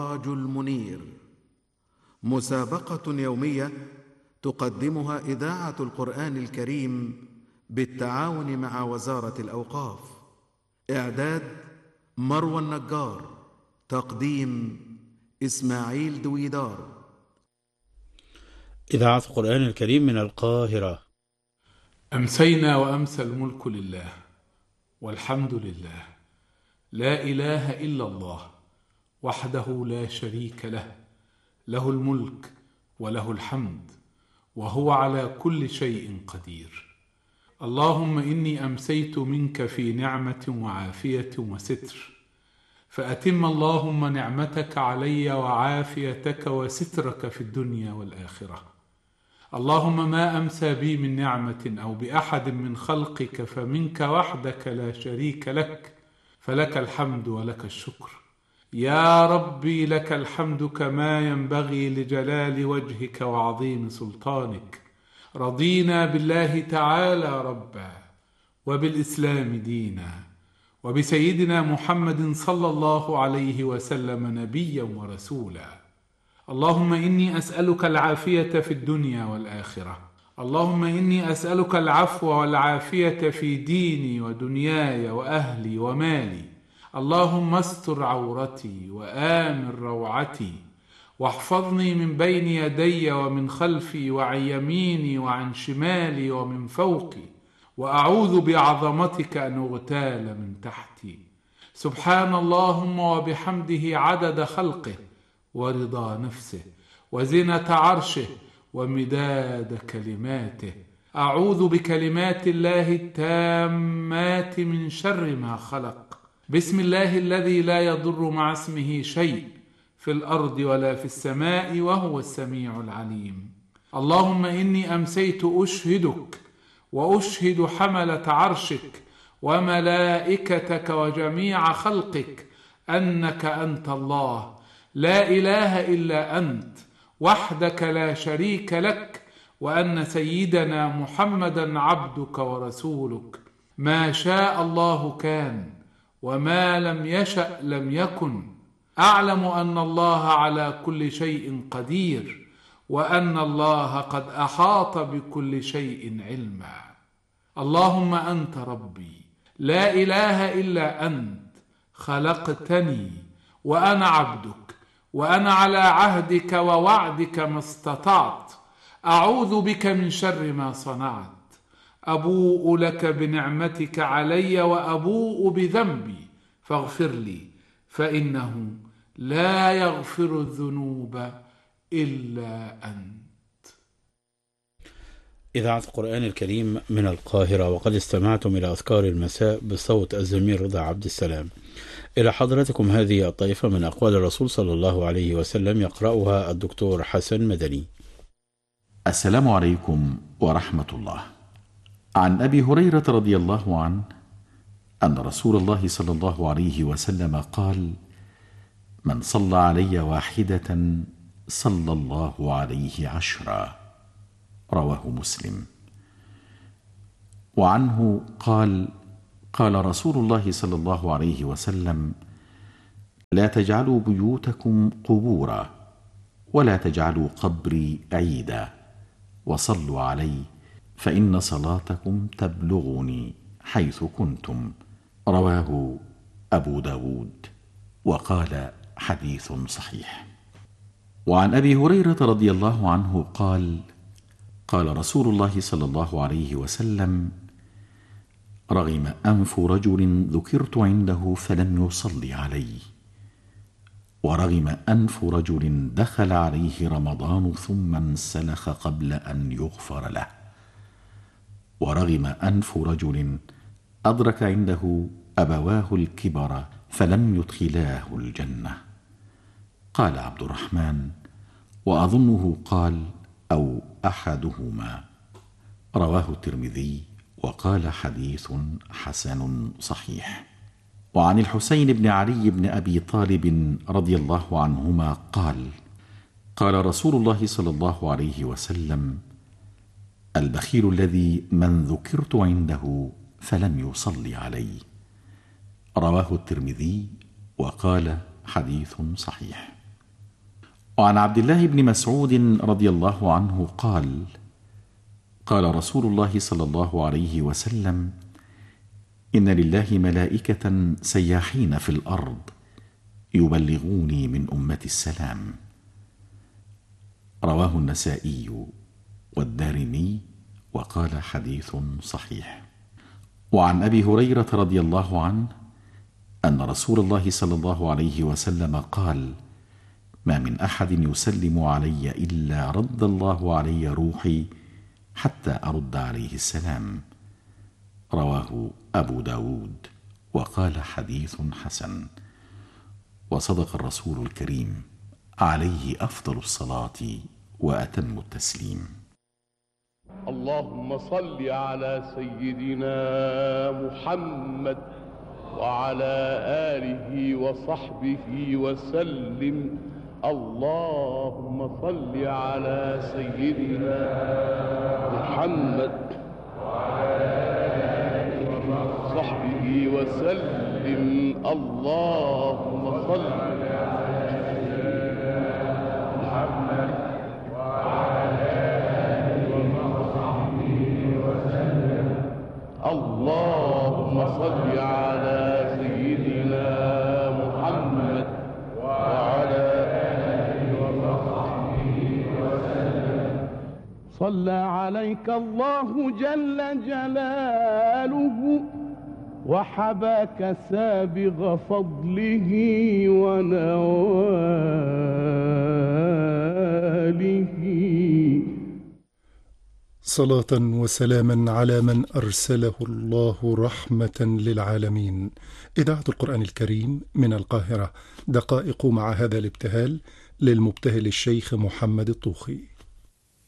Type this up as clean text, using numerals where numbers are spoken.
السراج المنير، مسابقة يومية تقدمها إذاعة القرآن الكريم بالتعاون مع وزارة الأوقاف. إعداد مروى النجار، تقديم إسماعيل دويدار. إذاعة القرآن الكريم من القاهرة. أمسينا وأمسى الملك لله، والحمد لله، لا إله إلا الله وحده لا شريك له، له الملك وله الحمد وهو على كل شيء قدير. اللهم إني أمسيت منك في نعمة وعافية وستر، فأتم اللهم نعمتك علي وعافيتك وسترك في الدنيا والآخرة. اللهم ما أمسى بي من نعمة أو بأحد من خلقك فمنك وحدك لا شريك لك، فلك الحمد ولك الشكر. يا ربي لك الحمد كما ينبغي لجلال وجهك وعظيم سلطانك. رضينا بالله تعالى ربا، وبالإسلام دينا، وبسيدنا محمد صلى الله عليه وسلم نبيا ورسولا. اللهم إني أسألك العافية في الدنيا والآخرة. اللهم إني أسألك العفو والعافية في ديني ودنياي وأهلي ومالي. اللهم استر عورتي وآمن روعتي، واحفظني من بين يدي ومن خلفي وعن يميني وعن شمالي ومن فوقي، وأعوذ بعظمتك أن أغتال من تحتي. سبحان اللهم وبحمده عدد خلقه ورضا نفسه وزنة عرشه ومداد كلماته. أعوذ بكلمات الله التامات من شر ما خلق. بسم الله الذي لا يضر مع اسمه شيء في الأرض ولا في السماء وهو السميع العليم. اللهم إني أمسيت أشهدك وأشهد حملة عرشك وملائكتك وجميع خلقك أنك أنت الله، لا إله إلا أنت وحدك لا شريك لك، وأن سيدنا محمدا عبدك ورسولك. ما شاء الله كان، وما لم يشأ لم يكن. أعلم أن الله على كل شيء قدير، وأن الله قد أحاط بكل شيء علما. اللهم أنت ربي، لا إله إلا أنت، خلقتني وأنا عبدك، وأنا على عهدك ووعدك ما استطعت. أعوذ بك من شر ما صنعت. أبوء لك بنعمتك علي وأبوء بذنبي، فاغفر لي، فإنه لا يغفر الذنوب إلا أنت. إذاعة القرآن الكريم من القاهرة. وقد استمعتم إلى أذكار المساء بصوت الزميل رضا عبد السلام. إلى حضرتكم هذه الطائفة من أقوال الرسول صلى الله عليه وسلم، يقرأها الدكتور حسن مدني. السلام عليكم ورحمة الله. عن أبي هريرة رضي الله عنه أن رسول الله صلى الله عليه وسلم قال: من صلى علي واحدة صلى الله عليه 10. رواه مسلم. وعنه قال: قال رسول الله صلى الله عليه وسلم: لا تجعلوا بيوتكم قبورا، ولا تجعلوا قبري عيدا، وصلوا علي فإن صلاتكم تبلغني حيث كنتم. رواه أبو داود، وقال: حديث صحيح. وعن أبي هريرة رضي الله عنه قال: قال رسول الله صلى الله عليه وسلم: رغم أنف رجل ذكرت عنده فلم يصلي علي، ورغم أنف رجل دخل عليه رمضان ثم انسلخ قبل أن يغفر له، ورغم أنف رجل أدرك عنده أبواه الكبر فلم يدخلاه الجنة. قال عبد الرحمن: وأظنه قال: أو أحدهما. رواه الترمذي، وقال: حديث حسن صحيح. وعن الحسين بن علي بن أبي طالب رضي الله عنهما قال: قال رسول الله صلى الله عليه وسلم: البخيل الذي من ذكرت عنده فلم يصلي علي. رواه الترمذي، وقال: حديث صحيح. وعن عبد الله بن مسعود رضي الله عنه قال: قال رسول الله صلى الله عليه وسلم: إن لله ملائكة سياحين في الأرض يبلغوني من أمتي السلام. رواه النسائي والدارمي وقال حديث صحيح. وعن أبي هريرة رضي الله عنه أن رسول الله صلى الله عليه وسلم قال: ما من أحد يسلم علي إلا رد الله علي روحي حتى أرد عليه السلام. رواه أبو داود وقال حديث حسن. وصدق الرسول الكريم عليه أفضل الصلاة وأتم التسليم. اللهم صل على سيدنا محمد وعلى آله وصحبه وسلم. اللهم صل على سيدنا محمد وعلى آله وصحبه وسلم. اللهم صل على سيدنا محمد وعلى آله وصحبه وسلم. اللهم صل على سيدنا محمد وعلى آله وصحبه وسلم. صلى عليك الله جل جلاله وحباك سابغ فضله ونواله. صلاة وسلاما على من أرسله الله رحمة للعالمين. إذاعة القرآن الكريم من القاهرة، دقائق مع هذا الابتهال للمبتهل الشيخ محمد الطوخي.